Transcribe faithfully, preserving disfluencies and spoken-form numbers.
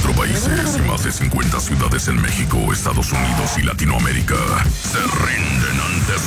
cuatro países y más de cincuenta ciudades en México, Estados Unidos y Latinoamérica se rinden ante